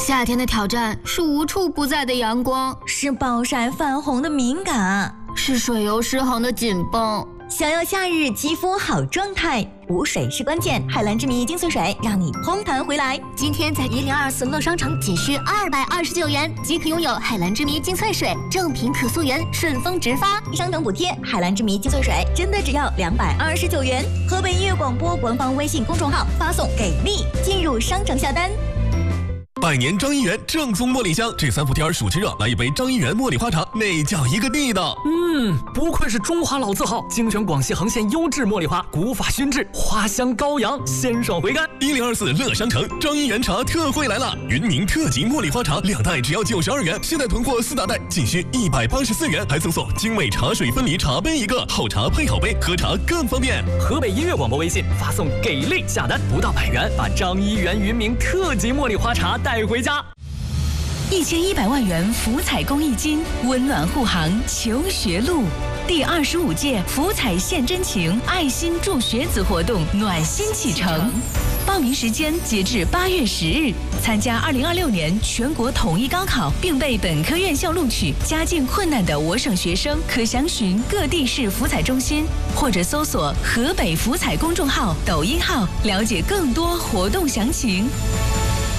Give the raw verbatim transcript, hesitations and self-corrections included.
夏天的挑战是无处不在的阳光， 是暴晒泛红的敏感， 是水油失衡的紧绷。 想要夏日肌肤好状态，补水是关键。海蓝之谜精粹水让你嘭弹回来。 今天在一零二四乐商城仅需二百二十九元即可拥有海蓝之谜精粹水，正品可溯源，顺丰直发， 商等补贴。海蓝之谜精粹水真的只要两百二十九元。河北音乐广播官方微信公众号发送给力，进入商城下单。 百年张一元正宗茉莉香，这三伏天暑吃热，来一杯张一元茉莉花茶，那叫一个地道。 嗯，不愧是中华老字号，精选广西恒县优质茉莉花，古法熏制，花香高扬，鲜爽回甘。 一零二四乐商城张一元茶特惠来了，云宁特级茉莉花茶两袋只要九十二元，现在囤货四大袋仅需一百八十四元，还赠送精美茶水分离茶杯一个，好茶配好杯，喝茶更方便。 河北音乐广播微信发送给力下单，不到百元，把张一元云明特级茉莉花茶带回家。 一千一百万元福彩公益金，温暖护航求学路。第二十五届福彩献真情爱心助学子活动暖心启程，报名时间截至八月十日。参加二零二六年全国统一高考并被本科院校录取、家境困难的我省学生，可详询各地市福彩中心或者搜索河北福彩公众号、抖音号，了解更多活动详情。